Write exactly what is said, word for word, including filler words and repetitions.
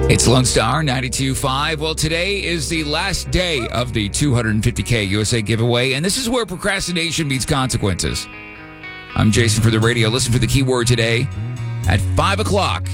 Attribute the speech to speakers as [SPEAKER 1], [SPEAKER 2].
[SPEAKER 1] It's Lone Star ninety-two point five. Well, today is the last day of the two hundred fifty K U S A giveaway, and this is where procrastination meets consequences. I'm Jason for the radio. Listen for the keyword today at five o'clock.